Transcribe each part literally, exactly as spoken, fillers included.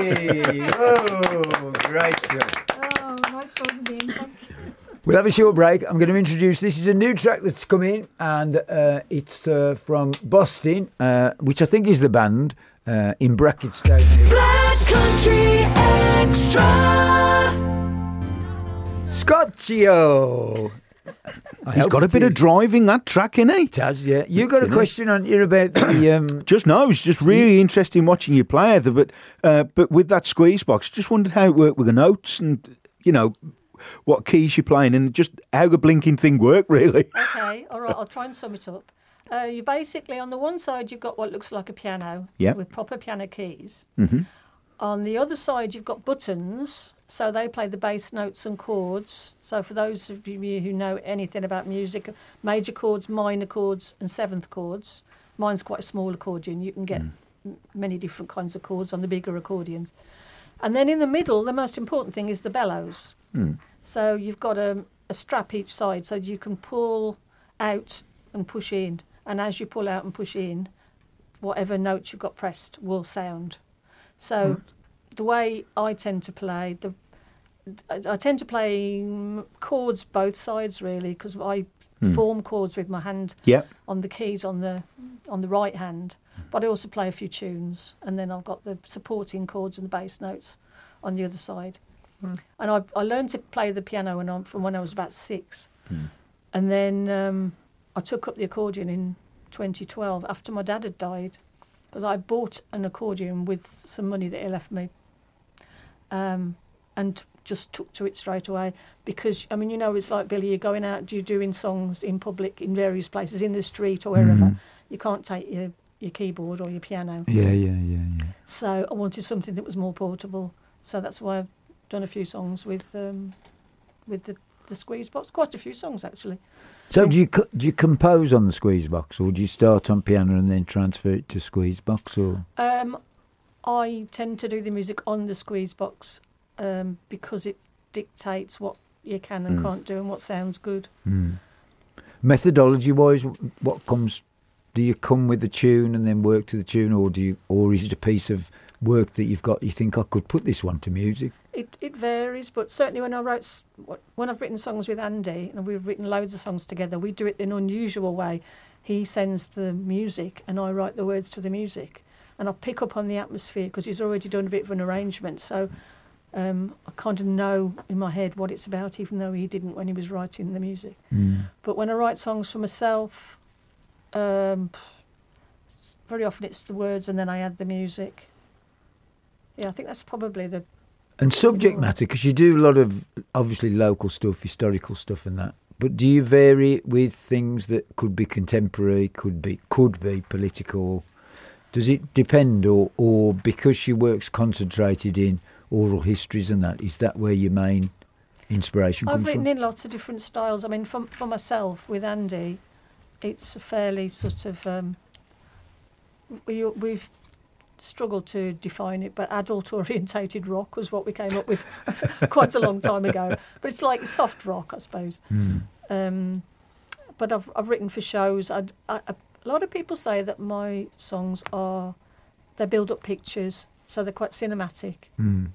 Hey! Oh, great stuff. Oh, nice one, Dean. Thank you. We'll have a short break. I'm going to introduce, this is a new track that's come in, and uh, it's uh, from Boston, uh, which I think is the band, uh, in brackets. Black Country Extra. Scotchio. He's got a bit of driving that track, innit? It has, yeah. You got a question on here about the... Um, just no, it's just really interesting watching you play, Heather, but, uh, but with that squeeze box, just wondered how it worked with the notes and, you know, what keys you're playing and just how the blinking thing worked, really. Okay, all right, I'll try and sum it up. Uh, you basically, on the one side, you've got what looks like a piano yep. with proper piano keys. Mm-hmm. On the other side, you've got buttons, so they play the bass notes and chords. So for those of you who know anything about music, major chords, minor chords, and seventh chords. Mine's quite a small accordion. You can get mm. many different kinds of chords on the bigger accordions. And then in the middle, the most important thing is the bellows. Mm. So you've got a, a strap each side so you can pull out and push in. And as you pull out and push in, whatever notes you've got pressed will sound. So mm. the way I tend to play, the I tend to play chords both sides really, because I mm. form chords with my hand yep. on the keys on the on the right hand. But I also play a few tunes, and then I've got the supporting chords and the bass notes on the other side. Mm. And I, I learned to play the piano when I'm, from when I was about six. Mm. And then um, I took up the accordion in twenty twelve after my dad had died, because I bought an accordion with some money that he left me, um, and just took to it straight away. Because, I mean, you know, it's like, Billy, you're going out, you're doing songs in public in various places, in the street or wherever. Mm. You can't take your, your keyboard or your piano. Yeah, yeah, yeah, yeah. So I wanted something that was more portable. So that's why I've done a few songs with um, with the, the squeeze box. Quite a few songs, actually. So do you do you compose on the squeeze box, or do you start on piano and then transfer it to squeeze box? Or um, I tend to do the music on the squeeze box um, because it dictates what you can and mm. can't do and what sounds good. Mm. Methodology-wise, what comes? Do you come with the tune and then work to the tune, or do you, or is it a piece of work that you've got, you think I could put this one to music? It it varies, but certainly when I wrote, when I've written songs with Andy, and we've written loads of songs together, we do it in an unusual way. He sends the music and I write the words to the music, and I pick up on the atmosphere because he's already done a bit of an arrangement, so um, I kind of know in my head what it's about, even though he didn't when he was writing the music. Mm. But when I write songs for myself, um, very often it's the words and then I add the music. Yeah, I think that's probably the... And subject matter, because you do a lot of, obviously, local stuff, historical stuff and that. But do you vary it with things that could be contemporary, could be could be political? Does it depend, or, or because your work's concentrated in oral histories and that, is that where your main inspiration I've comes from? I've written in lots of different styles. I mean, for, for myself, with Andy, it's a fairly sort of... Um, we, we've... struggled to define it, but adult-orientated rock was what we came up with quite a long time ago. But it's like soft rock, I suppose. Mm. Um, but I've I've written for shows. I, I, a lot of people say that my songs are, they build up pictures, so they're quite cinematic. Mm.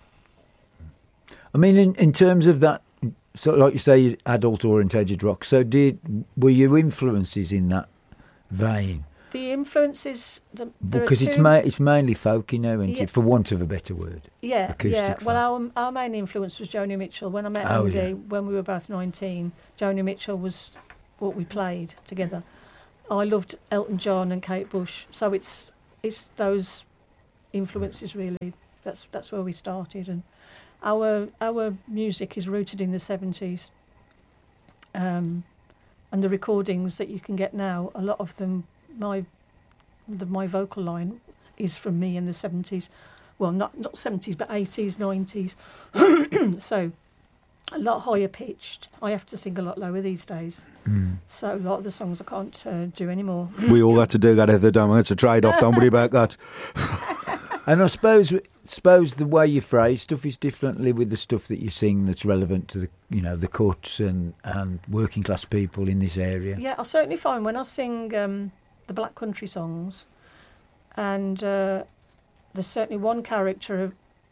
I mean, in, in terms of that, so like you say, adult-orientated rock. So did were your influences in that vein? The influences... The, because it's ma- it's mainly folk, you know, isn't yeah. it? For want of a better word. Yeah, Acoustic yeah. folk. Well, our, our main influence was Joni Mitchell. When I met oh, Andy, yeah. when we were both nineteen, Joni Mitchell was what we played together. I loved Elton John and Kate Bush. So it's it's those influences, really. That's that's where we started. And our our music is rooted in the seventies. Um, and the recordings that you can get now, a lot of them... My the, my vocal line is from me in the seventies. Well, not not seventies, but eighties, nineties. So a lot higher pitched. I have to sing a lot lower these days. Mm. So a lot of the songs I can't uh, do anymore. We all had to do that, Heather, don't we? It's a trade-off, don't worry about that. And I suppose suppose the way you phrase stuff is differently with the stuff that you sing that's relevant to the, you know, the cuts and, and working class people in this area. Yeah, I certainly find when I sing... Um, the Black Country songs, and uh, there's certainly one character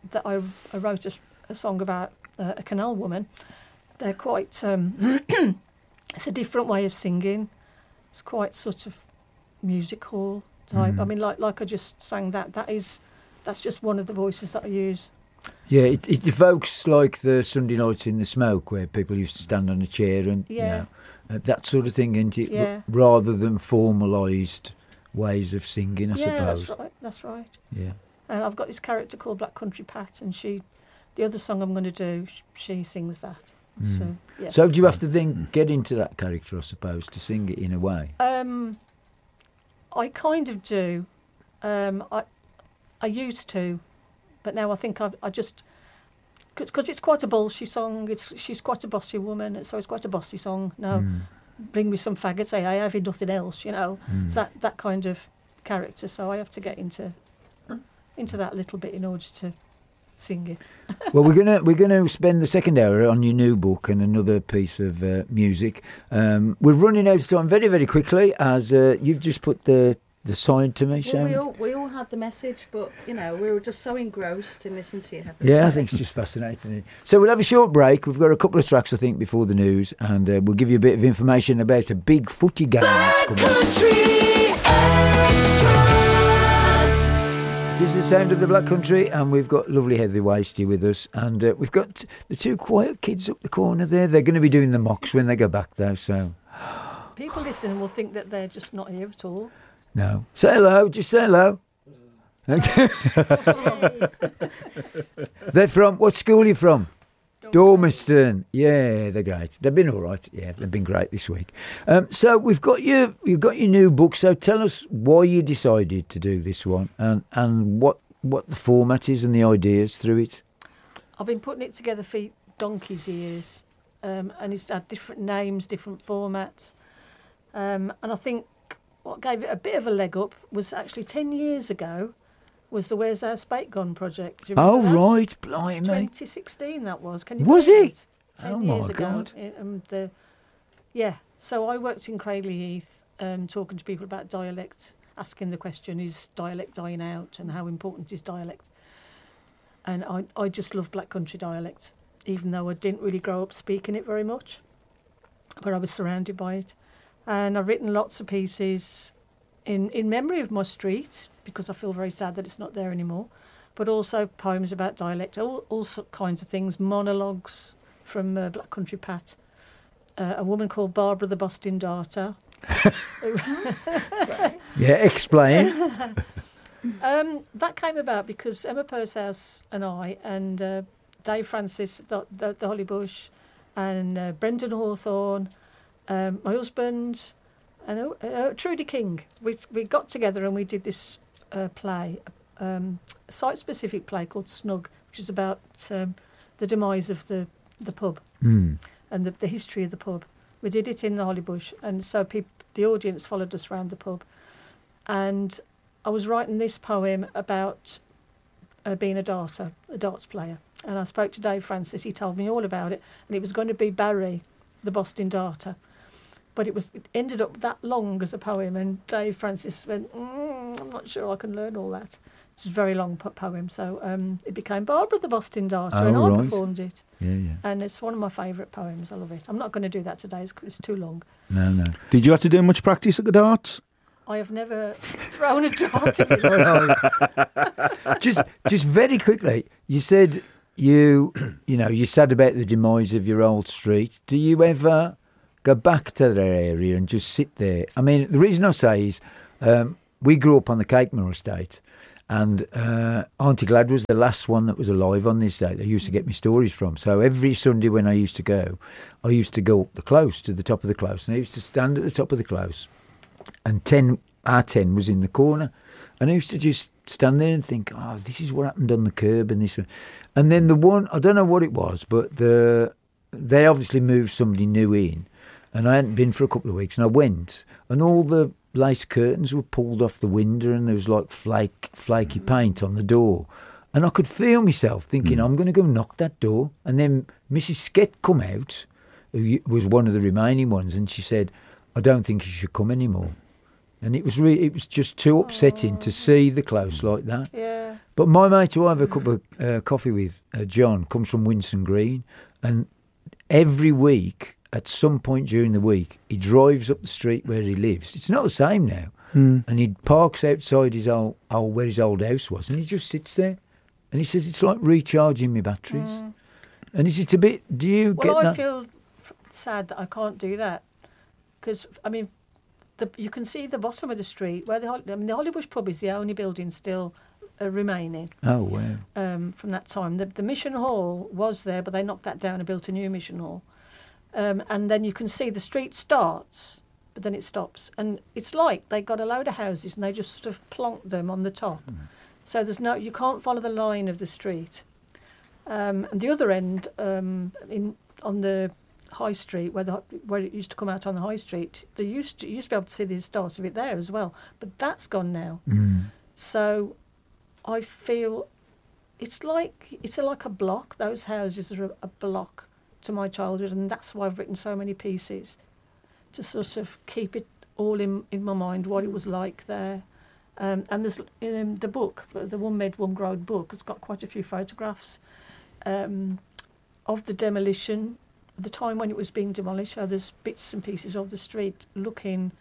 that I, I wrote a, a song about uh, a canal woman. They're quite. Um, it's a different way of singing. It's quite sort of musical type. Mm. I mean, like like I just sang that. That is, that's just one of the voices that I use. Yeah, it, it evokes like the Sunday Nights in the Smoke, where people used to stand on a chair and Yeah. you know, uh, that sort of thing, isn't it? Yeah. Rather than formalised ways of singing, I yeah, suppose. that's right. That's right. Yeah. And I've got this character called Black Country Pat, and she, the other song I'm going to do, sh- she sings that. Mm. So yeah. So do you have to then get into that character, I suppose, to sing it in a way? Um, I kind of do. Um, I I used to, but now I think I I just because it's quite a bolshy song. It's she's quite a bossy woman, so it's quite a bossy song. Now, Mm. bring me some faggots. Say I have nothing else. You know, Mm. it's that that kind of character. So I have to get into into that little bit in order to sing it. Well, we're gonna we're gonna spend the second hour on your new book and another piece of uh, music. Um, we're running out of time very very quickly, as uh, you've just put the the sign to me, Well, Sharon. we all we all had the message, but you know we were just so engrossed in listening to you. Have Yeah, I think it's just fascinating. So we'll have a short break. We've got a couple of tracks, I think, before the news, and uh, we'll give you a bit of information about a big footy game that's coming up. Country Extra. It is the sound of the Black Country, and we've got lovely Heather Wasty with us, and uh, we've got the two quiet kids up the corner there. They're going to be doing the mocks when they go back, though, so People listening will think that they're just not here at all. no. Say hello, just say hello. They're from, what school are you from? Dormiston. Yeah, they're great. They've been all right. Yeah, they've been great this week. Um, so we've got your you've got your new book. So tell us why you decided to do this one, and and what what the format is and the ideas through it. I've been putting it together for donkey's years, um, and it's had different names, different formats. Um, and I think what gave it a bit of a leg up was actually ten years ago was the Where's Our Spate Gone project. Do you Oh remember that? right, blimey. twenty sixteen that was. Can you Was believe it? Ten Oh, years my ago. God. It- um, the, yeah, so I worked in Cradley Heath, um, talking to people about dialect, asking the question, is dialect dying out and how important is dialect? And I, I just love Black Country dialect, even though I didn't really grow up speaking it very much, but I was surrounded by it. And I've written lots of pieces in, in memory of my street, because I feel very sad that it's not there anymore, but also poems about dialect, all, all sort- kinds of things, monologues from uh, Black Country Pat, uh, a woman called Barbara the Boston Darter. Yeah, explain. Um, that came about because Emma Pursehouse and I and uh, Dave Francis, the, the, the Hollybush, and uh, Brendan Hawthorne, um, my husband, and uh, uh, Trudy King, we we got together and we did this uh, play, um, a site-specific play called Snug, which is about um, the demise of the, the pub Mm. and the, the history of the pub. We did it in the Hollybush, and so peop- the audience followed us around the pub. And I was writing this poem about uh, being a darter, a darts player. And I spoke to Dave Francis, he told me all about it, and it was going to be Barry, the Boston Darter. But it was it ended up that long as a poem, and Dave Francis went, mm, I'm not sure I can learn all that. It's a very long po- poem, so um, it became Barbara the Boston Darter, Oh, and I right. performed it. Yeah, yeah. And it's one of my favourite poems. I love it. I'm not going to do that today. It's, it's too long. No, no. Did you have to do much practice at the darts? I have never thrown a dart in my life. just just very quickly, you said you you know you said about the demise of your old street. Do you ever go back to that area and just sit there? I mean, the reason I say is um, we grew up on the Cakemore estate, and uh, Auntie Glad was the last one that was alive on the estate. They used to get me stories from. So every Sunday when I used to go, I used to go up the close to the top of the close, and I used to stand at the top of the close. And ten, our ten was in the corner. And I used to just stand there and think, oh, this is what happened on the curb and this one. And then the one, I don't know what it was, but the they obviously moved somebody new in. And I hadn't been for a couple of weeks. And I went, and all the lace curtains were pulled off the window, and there was like flake, flaky paint on the door. And I could feel myself thinking, I'm going to go knock that door. And then Missus Skett come out, who was one of the remaining ones, and she said, I don't think you should come anymore. And it was really, it was just too upsetting to see the close like that. Yeah. But my mate who I have a cup of uh, coffee with, uh, John, comes from Winson Green, and every week, at some point during the week, he drives up the street where he lives. It's not the same now. Mm. And he parks outside his old, old where his old house was, and he just sits there. And he says it's like recharging my batteries. Mm. And is it a bit? Do you Well, get I that? feel f- sad that I can't do that because I mean, the, you can see the bottom of the street where the Hol- I mean, the Hollybush pub is the only building still uh, remaining Oh wow! um, from that time. The, the Mission Hall was there, but they knocked that down and built a new Mission Hall. Um, and then you can see the street starts, but then it stops, and it's like they got a load of houses and they just sort of plonked them on the top. Mm. So there's no, you can't follow the line of the street. Um, and the other end, um, in on the high street, where the where it used to come out on the high street, they used to, you used to be able to see the start of it there as well. But that's gone now. Mm. So I feel it's like it's a, like a block. Those houses are a, a block to my childhood, and that's why I've written so many pieces to sort of keep it all in in my mind what it was like there. Um, and there's um, the book, the One Med One Growed book, has got quite a few photographs um, of the demolition, the time when it was being demolished. So there's bits and pieces of the street looking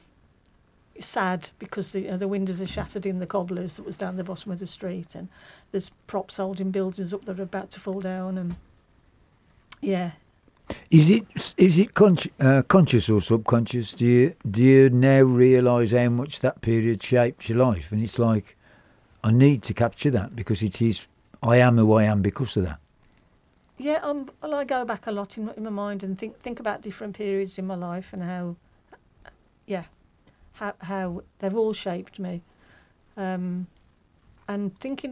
sad because the uh, the windows are shattered in the cobblers that was down the bottom of the street, and there's props holding buildings up that are about to fall down, and yeah. Is it is it con- uh, conscious or subconscious? Do you do you now realise how much that period shaped your life? And it's like, I need to capture that because it is. I am who I am because of that. Yeah, um, well, I go back a lot in, in my mind and think think about different periods in my life and how, yeah, how how they've all shaped me, um, and thinking,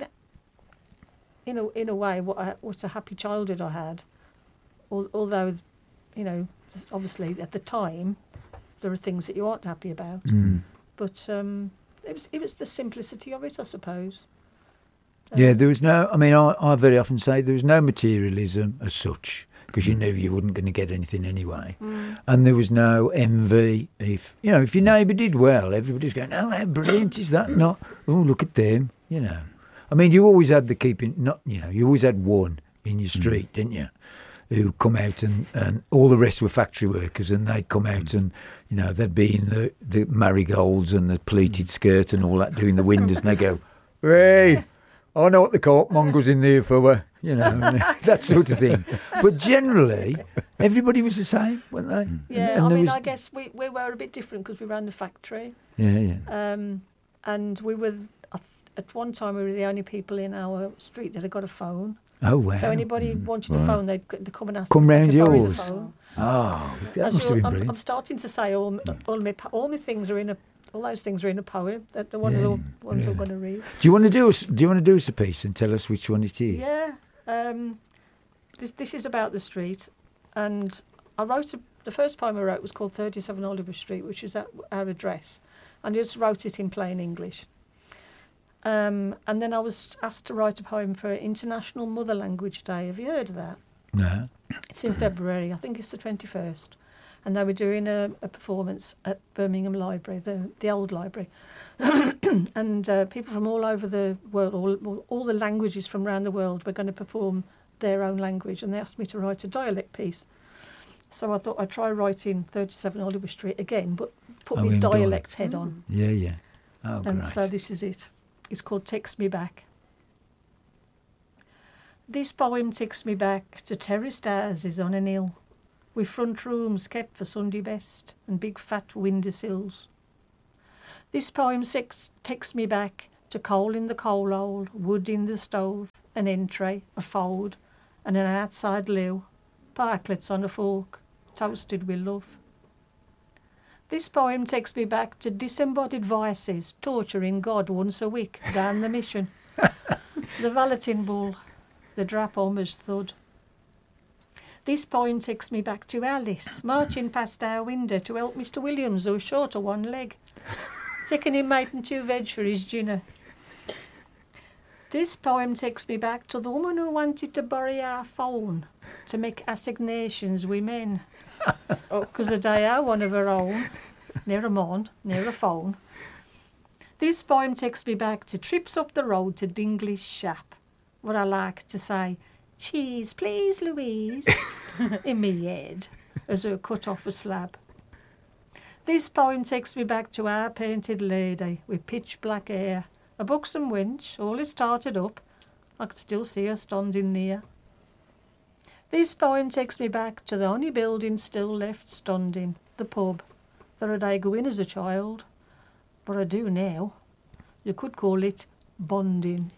in a in a way, what I, what a happy childhood I had. Al- although, you know, obviously at the time, there are things that you aren't happy about, Mm. but um, it was it was the simplicity of it, I suppose. Yeah, Um, there was no. I mean, I, I very often say there was no materialism as such because you knew you wouldn't going to get anything anyway, Mm. and there was no envy. If you know, if your neighbour did well, everybody's going, "Oh, how brilliant is that?" Not, "Oh, look at them." You know, I mean, you always had the keeping. Not, you know, you always had one in your street, didn't you? Who come out and, and all the rest were factory workers, and they'd come out and, you know, they'd be in the, the marigolds and the pleated skirt and all that, doing the windows, and they go, "Hey, I know what the courtmonger's in there for," you know, that sort of thing. But generally, everybody was the same, weren't they? Yeah, And I there mean, was- I guess we, we were a bit different because we ran the factory. Yeah, yeah. Um, and we were, at one time, we were the only people in our street that had got a phone. Oh, wow. So anybody wanted a Right. phone, they'd, they'd come and ask Come if they round could borrow yours. the phone. Oh, that As must have well, been I'm, brilliant. I'm starting to say all, m- all, my, po- all my things are in a, all those things are in a poem. That the one of Yeah, the ones I'm yeah. going to read. Do you want to do us? Do you want to do us a piece and tell us which one it is? Yeah. Um, this this is about the street, and I wrote a, the first poem I wrote was called thirty-seven Oliver Street, which is at our address, and I just wrote it in plain English. Um, and then I was asked to write a poem for International Mother Language Day. Have you heard of that? No. It's in February. I think it's the twenty-first. And they were doing a, a performance at Birmingham Library, the, the old library. and uh, people from all over the world, all, all the languages from around the world were going to perform their own language. And they asked me to write a dialect piece. So I thought I'd try writing thirty-seven Oliver Street again, but put Oh, my in dialect dialect. head on. Yeah, yeah. Oh, And great. so this is it. It's called Takes Me Back. This poem takes me back to terraced houses on an hill, with front rooms kept for Sunday best and big fat window sills. This poem sex- takes me back to coal in the coal hole, wood in the stove, an entry, a fold, and an outside loo, parklets on a fork, toasted with love. This poem takes me back to disembodied vices torturing God once a week down the mission. The valeting bull, the drap homer's thud. This poem takes me back to Alice, marching past our window to help Mister Williams, who's short of one leg, taking him mate and two veg for his dinner. This poem takes me back to the woman who wanted to borrow our phone to make assignations with men. Because the day I one of her own, near a mind, near a phone. This poem takes me back to trips up the road to Dingley's shop, where I like to say, "Cheese, please, Louise," in me head, as I cut off a slab. This poem takes me back to our painted lady with pitch black hair, a buxom wench, all is started up. I could still see her standing near. This poem takes me back to the only building still left standing, the pub. There I'd I go in as a child, but I do now. You could call it bonding.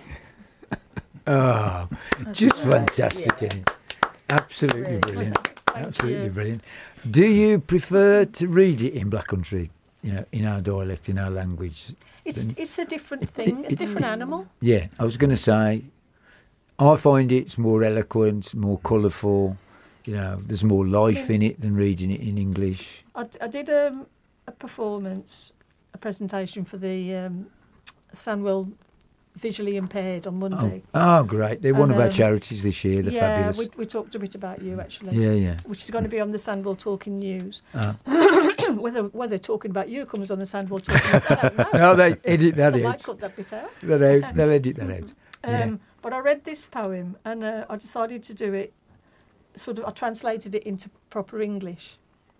Oh, just great, fantastic, yeah. isn't it? Absolutely Brilliant. brilliant. Thank Absolutely you. brilliant. Do you prefer to read it in Black Country, you know, in our dialect, in our language? It's Then- it's a different thing. It's a different animal. Yeah, I was going to say, I find it's more eloquent, more colourful. You know, there's more life in it than reading it in English. I, d- I did um, a performance, a presentation for the um, Sandwell Visually Impaired on Oh, Monday. oh, great! They're one And, of our um, charities this year. They're yeah, fabulous. we, we talked a bit about you actually, Yeah, yeah. which is going to be on the Sandwell Talking News. Oh. whether whether talking about you comes on the Sandwell Talking News, I don't know. No, they edit that I might out. cut that bit out. They'll, out. They'll edit that out. Yeah. Um, but I read this poem and uh, I decided to do it. Sort of, I translated it into proper English.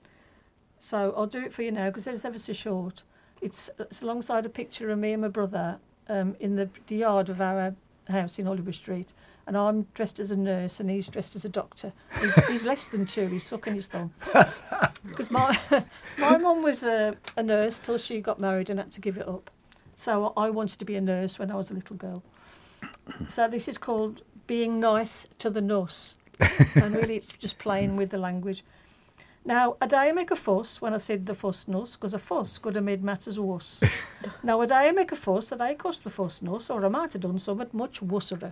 So I'll do it for you now because it's ever so short. It's, it's alongside a picture of me and my brother um, in the, the yard of our house in Hollywood Street, and I'm dressed as a nurse and he's dressed as a doctor. He's, he's less than two. He's sucking his thumb. Because my my mum was a, a nurse till she got married and had to give it up. So I wanted to be a nurse when I was a little girl. So this is called Being Nice to the Nurse. And really it's just playing with the language. Now, a day I make a fuss when I said the fuss nuss, because a fuss could have made matters worse. Now, a day I make a fuss that I cost the fuss nuss, or I might have done something much worser.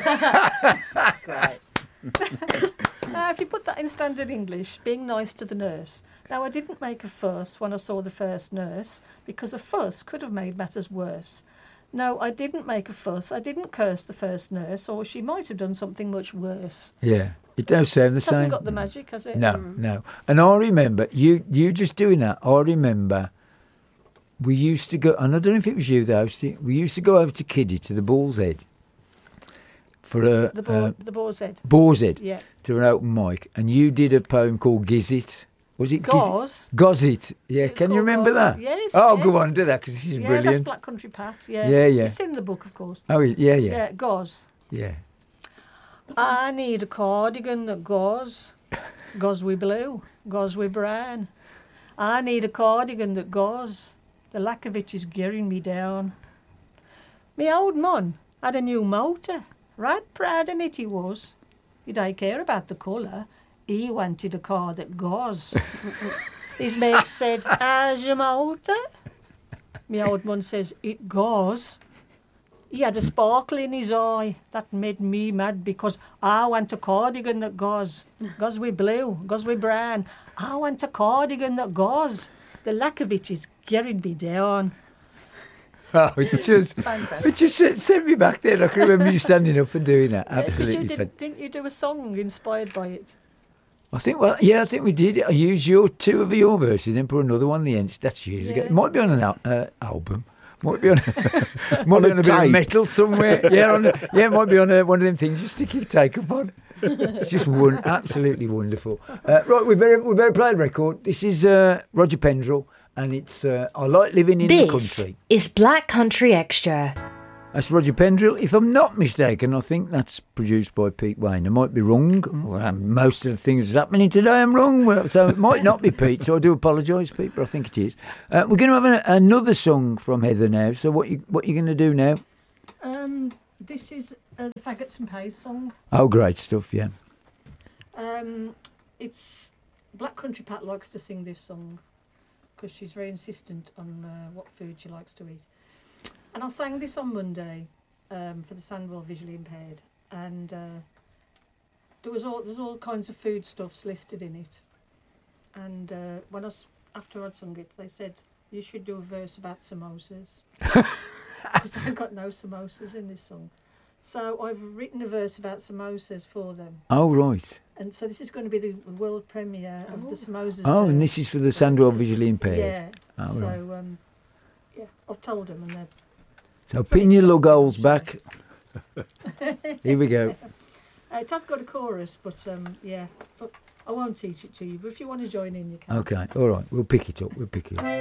Great. Now, if you put that in standard English, being nice to the nurse. Now, I didn't make a fuss when I saw the first nurse, because a fuss could have made matters worse. No, I didn't make a fuss. I didn't curse the first nurse, or she might have done something much worse. Yeah, it does sound the It hasn't same. got the magic, has it? No, no. And I remember you you just doing that. I remember we used to go, and I don't know if it was you that hosted it, we used to go over to Kiddie to the Bull's Head for a The, bo- uh, the boar's head. Boar's Head Yeah. to an open mic, and you did a poem called Gizzit. Was it Gizzit? Gauze. Gozzit. Yeah, It's can you called remember Gauze. that? Yes. Oh, yes. go on, do that because this is Yeah, that's brilliant. Black Country Pat. Yeah. Yeah, yeah. It's in the book, of course. Oh, yeah, yeah, yeah. Yeah, gauze. yeah. I need a cardigan that goes, goes with blue, goes with brown. I need a cardigan that goes. The lack of it is gearing me down. Me old man had a new motor. Right proud in it he was. He didn't care about the colour. He wanted a car that goes. His mate said, "How's your motor?" Me old man says, "It goes." He had a sparkle in his eye that made me mad because I want a cardigan that goes. Goes with blue, goes with brown. I want a cardigan that goes. The lack of it is getting me down. Oh, it just, Fantastic. it just sent sent me back there. I can remember you standing up and doing that. Uh, did Absolutely. you, fan- did, didn't you do a song inspired by it? I think, well, yeah, I think we did. I used your two of your verses, then put another one in the end. That's years ago. Yeah. It might be on an al- uh, album. Might be on, might On be a on a bit tape. of metal somewhere. Yeah, on a, yeah, it might be on a, one of them things you stick your take up on. It's just one, absolutely wonderful. Uh, right, we better we better play the record. This is uh, Roger Pendrell, and it's uh, I Like Living in the This Country. is Black Country Extra. That's Roger Pendrell. If I'm not mistaken, I think that's produced by Pete Wayne. I might be wrong. Well, um, most of the things that's happening today, I'm wrong. Well, so it might not be Pete, so I do apologise, Pete, but I think it is. Uh, we're going to have an, another song from Heather now. So what you what you going to do now? Um, this is uh, the Faggots and Pays song. Oh, great stuff, yeah. Um, it's Black Country Pat likes to sing this song because she's very insistent on uh, what food she likes to eat. And I sang this on Monday um, for the Sandwell Visually Impaired, and uh, there was all there's all kinds of foodstuffs listed in it. And uh, when I s- after I'd sung it, they said you should do a verse about samosas because I've got no samosas in this song. So I've written a verse about samosas for them. Oh, right. And so this is going to be the world premiere of the samosas. Oh, and verse. this is for the Sandwell Visually Impaired. Yeah. Oh, so right. um, Yeah, I've told them, and they're. So pin your lug holes back. Here we go. Uh, it has got a chorus, but um, yeah, but I won't teach it to you. But if you want to join in, you can. Okay, all right. We'll pick it up. We'll pick it up.